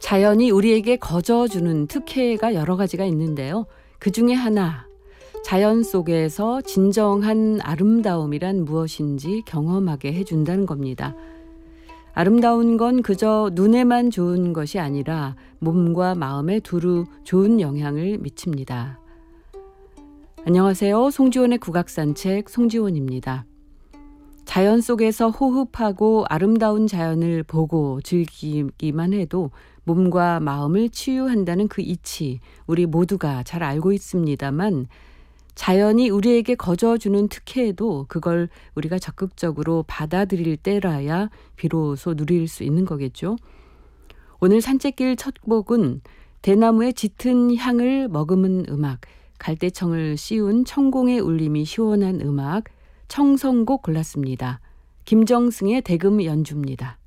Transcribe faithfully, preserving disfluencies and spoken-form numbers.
자연이 우리에게 거저주는 특혜가 여러 가지가 있는데요. 그 중에 하나, 자연 속에서 진정한 아름다움이란 무엇인지 경험하게 해준다는 겁니다. 아름다운 건 그저 눈에만 좋은 것이 아니라 몸과 마음에 두루 좋은 영향을 미칩니다. 안녕하세요. 송지원의 국악산책 송지원입니다. 자연 속에서 호흡하고 아름다운 자연을 보고 즐기기만 해도 몸과 마음을 치유한다는 그 이치, 우리 모두가 잘 알고 있습니다만 자연이 우리에게 거저주는 특혜에도 그걸 우리가 적극적으로 받아들일 때라야 비로소 누릴 수 있는 거겠죠. 오늘 산책길 첫 곡은 대나무의 짙은 향을 머금은 음악, 갈대청을 씌운 청공의 울림이 시원한 음악, 청성곡 골랐습니다. 김정승의 대금 연주입니다.